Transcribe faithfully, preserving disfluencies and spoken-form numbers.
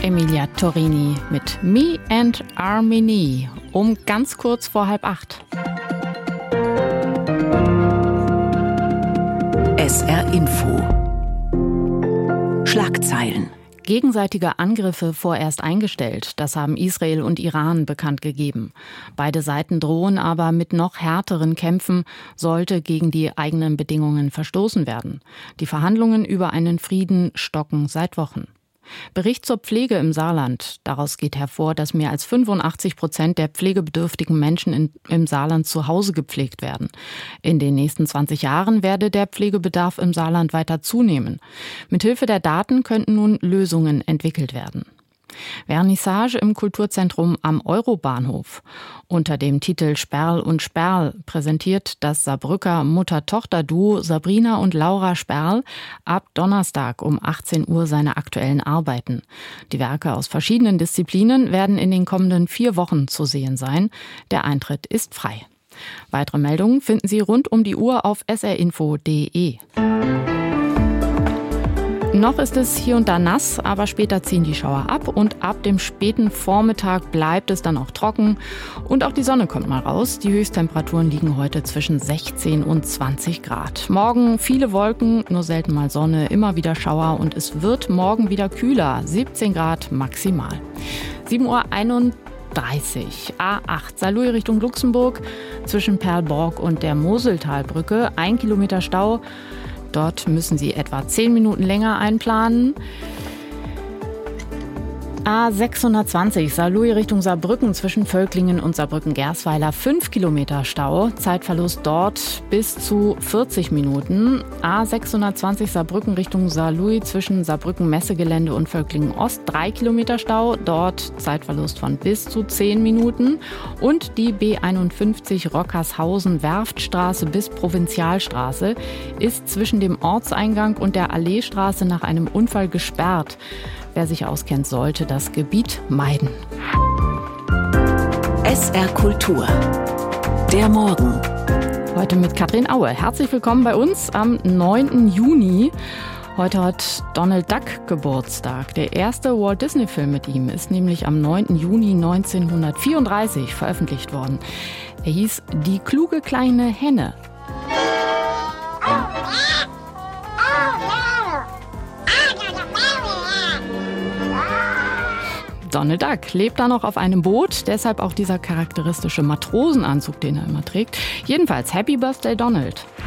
Emilia Torini mit Me and Armini um ganz kurz vor halb acht. S R Info. Schlagzeilen. Gegenseitige Angriffe vorerst eingestellt, das haben Israel und Iran bekannt gegeben. Beide Seiten drohen aber mit noch härteren Kämpfen, sollte gegen die eigenen Bedingungen verstoßen werden. Die Verhandlungen über einen Frieden stocken seit Wochen. Bericht zur Pflege im Saarland. Daraus geht hervor, dass mehr als fünfundachtzig Prozent der pflegebedürftigen Menschen in, im Saarland zu Hause gepflegt werden. In den nächsten zwanzig Jahren werde der Pflegebedarf im Saarland weiter zunehmen. Mithilfe der Daten könnten nun Lösungen entwickelt werden. Vernissage im Kulturzentrum am Eurobahnhof. Unter dem Titel Sperl und Sperl präsentiert das Saarbrücker Mutter-Tochter-Duo Sabrina und Laura Sperl ab Donnerstag um achtzehn Uhr seine aktuellen Arbeiten. Die Werke aus verschiedenen Disziplinen werden in den kommenden vier Wochen zu sehen sein. Der Eintritt ist frei. Weitere Meldungen finden Sie rund um die Uhr auf s r info punkt d e. Noch ist es hier und da nass, aber später ziehen die Schauer ab und ab dem späten Vormittag bleibt es dann auch trocken und auch die Sonne kommt mal raus. Die Höchsttemperaturen liegen heute zwischen sechzehn und zwanzig Grad. Morgen viele Wolken, nur selten mal Sonne, immer wieder Schauer und es wird morgen wieder kühler, siebzehn Grad maximal. sieben Uhr einunddreißig, A acht, Saarlouis Richtung Luxemburg, zwischen Perlborg und der Moseltalbrücke, ein Kilometer Stau. Dort müssen Sie etwa zehn Minuten länger einplanen. A sechshundertzwanzig, Saarlouis Richtung Saarbrücken zwischen Völklingen und Saarbrücken-Gersweiler, fünf Kilometer Stau. Zeitverlust dort bis zu vierzig Minuten. A sechshundertzwanzig, Saarbrücken Richtung Saarlouis zwischen Saarbrücken-Messegelände und Völklingen-Ost, drei Kilometer Stau. Dort Zeitverlust von bis zu zehn Minuten. Und die B einundfünfzig Rockershausen-Werftstraße bis Provinzialstraße ist zwischen dem Ortseingang und der Alleestraße nach einem Unfall gesperrt. Wer sich auskennt, sollte das Gebiet meiden. S R Kultur. Der Morgen. Heute mit Katrin Aue. Herzlich willkommen bei uns am neunten Juni. Heute hat Donald Duck Geburtstag. Der erste Walt Disney-Film mit ihm ist nämlich am neunten Juni neunzehnhundertvierunddreißig veröffentlicht worden. Er hieß Die kluge kleine Henne. Donald Duck lebt da noch auf einem Boot, deshalb auch dieser charakteristische Matrosenanzug, den er immer trägt. Jedenfalls Happy Birthday Donald.